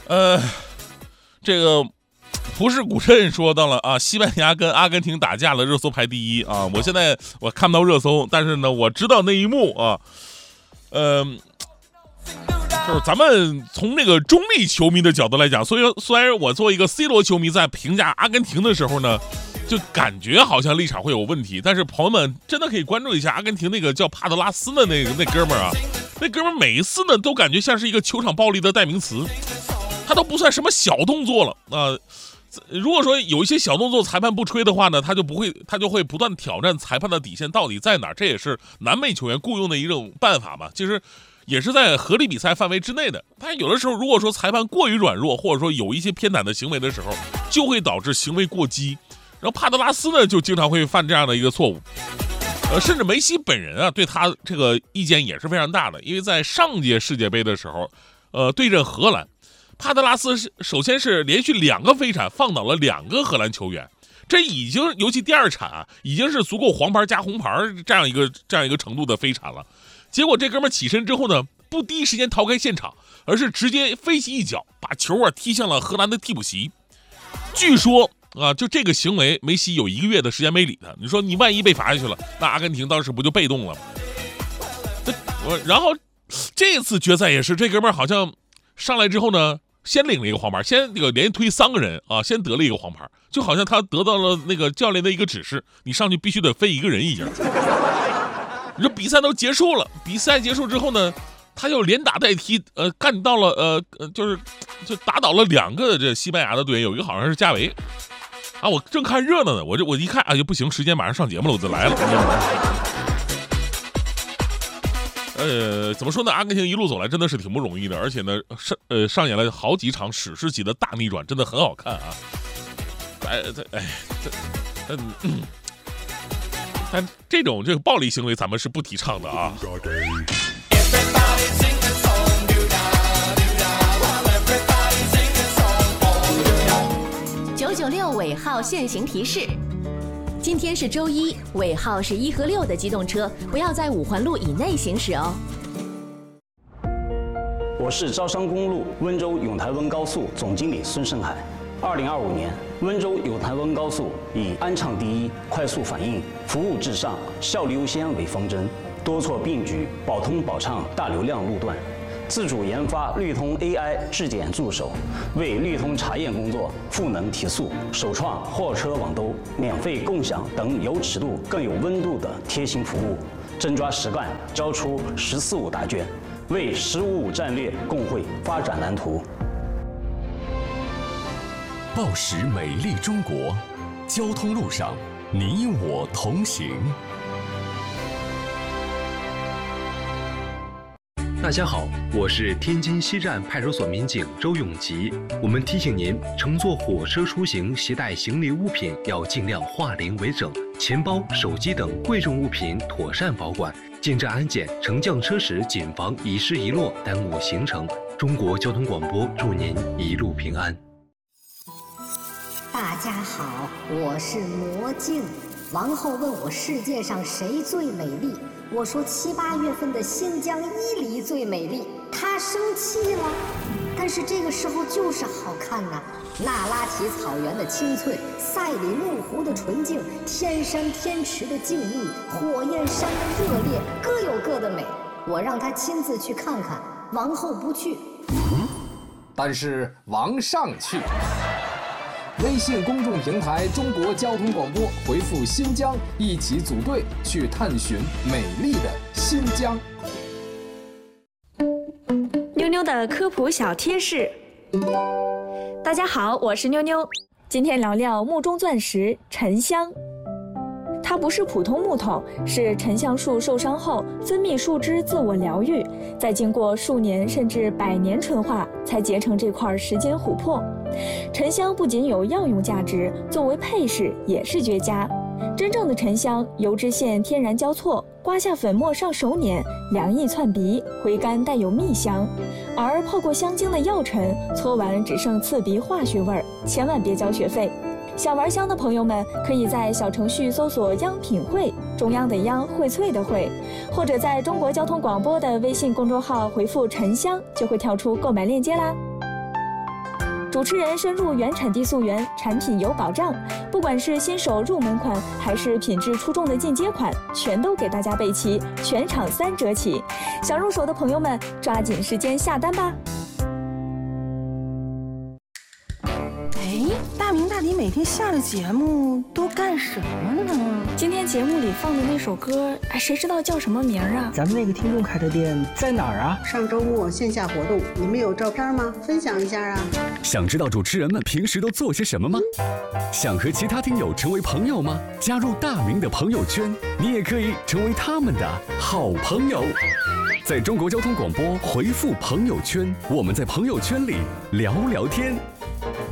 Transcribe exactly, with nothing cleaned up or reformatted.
呃，这个不是古镇说到了啊，西班牙跟阿根廷打架了，热搜排第一啊！我现在我看不到热搜，但是呢，我知道那一幕啊，呃，就是咱们从那个中立球迷的角度来讲，所以虽然我作为一个 C 罗球迷，在评价阿根廷的时候呢，就感觉好像立场会有问题，但是朋友们真的可以关注一下阿根廷那个叫帕德拉斯的那个那哥们儿啊，那哥们儿每一次呢都感觉像是一个球场暴力的代名词，他都不算什么小动作了啊。呃如果说有一些小动作裁判不吹的话呢，他就不会，他就会不断挑战裁判的底线到底在哪儿，这也是南美球员雇佣的一种办法嘛，其实也是在合理比赛范围之内的。他有的时候如果说裁判过于软弱，或者说有一些偏袒的行为的时候，就会导致行为过激。然后帕德拉斯呢，就经常会犯这样的一个错误，呃，甚至梅西本人啊，对他这个意见也是非常大的，因为在上届世界杯的时候，呃，对阵荷兰。帕德拉斯是首先是连续两个飞铲放倒了两个荷兰球员，这已经尤其第二铲啊，已经是足够黄牌加红牌这样一个这样一个程度的飞铲了。结果这哥们起身之后呢，不第一时间逃开现场，而是直接飞起一脚把球啊踢向了荷兰的替补席。据说啊，就这个行为，梅西有一个月的时间没理他。你说你万一被罚下去了，那阿根廷当时不就被动了吗？我然后这次决赛也是，这哥们好像上来之后呢，先领了一个黄牌，先这个连推三个人啊，先得了一个黄牌，就好像他得到了那个教练的一个指示，你上去必须得飞一个人一样。你说比赛都结束了，比赛结束之后呢，他又连打带踢，呃，干到了呃，就是就打倒了两个这西班牙的队员，有一个好像是加维啊，我正看热闹呢，我这我一看，哎呀不行，时间马上上节目了，我就来了。呃，怎么说呢？阿根廷一路走来真的是挺不容易的，而且呢，上呃上演了好几场史诗级的大逆转，真的很好看啊！哎，这哎这嗯嗯，但这种这个暴力行为咱们是不提倡的啊。 九九六尾号限行提示。今天是周一，尾号是一和六的机动车不要在五环路以内行驶哦。 我是招商公路温州永台温高速总经理孙胜海。二零二五年，温州永台温高速以安畅第一、快速反应、服务至上、效率优先为方针，多措并举，保通保畅大流量路段。自主研发绿通 A I 质检助手，为绿通查验工作赋能提速，首创货车网兜、免费共享等有尺度更有温度的贴心服务，真抓实干，交出“十四五”答卷，为“十五五”战略共绘发展蓝图。 报时美丽中国，交通路上你我同行。 大家好，我是天津西站派出所民警周永吉。我们提醒您，乘坐火车出行携带行李物品要尽量化零为整，钱包、手机等贵重物品妥善保管。进站安检、乘降车时谨防遗失遗落，耽误行程。中国交通广播祝您一路平安。 大家好，我是魔镜。王后问我世界上谁最美丽，我说七八月份的新疆伊犁最美丽。她生气了，但是这个时候就是好看呐、啊。那拉提草原的青翠，赛里木湖的纯净，天山天池的静谧，火焰山的热烈，各有各的美。我让她亲自去看看，王后不去。 嗯，但是王上去。微信公众平台中国交通广播回复新疆，一起组队去探寻美丽的新疆。 妞妞的科普小贴士。大家好，我是妞妞，今天聊聊木中钻石沉香。它不是普通木头，是沉香树受伤后分泌树脂自我疗愈，再经过数年甚至百年纯化，才结成这块时间琥珀。沉香不仅有药用价值，作为配饰也是绝佳。真正的沉香，油脂线天然交错，刮下粉末上手捻，凉意窜鼻，回甘带有蜜香。而泡过香精的药尘，搓完只剩刺鼻化学味儿，千万别交学费。想玩香的朋友们，可以在小程序搜索“央品汇”，中央的央，荟萃的荟，或者在中国交通广播的微信公众号回复“沉香”，就会跳出购买链接啦。 主持人深入原产地溯源，产品有保障，不管是新手入门款，还是品质出众的进阶款，全都给大家备齐，全场三折起。想入手的朋友们，抓紧时间下单吧。 哎，大明大迪每天下了节目都干什么呢？ 今天节目里放的那首歌，哎，谁知道叫什么名啊？ 咱们那个听众开的店在哪儿啊？ 上周末线下活动，你们有照片吗？分享一下啊！ 想知道主持人们平时都做些什么吗？想和其他听友成为朋友吗？加入大明的朋友圈，你也可以成为他们的好朋友。在中国交通广播回复朋友圈，我们在朋友圈里聊聊天。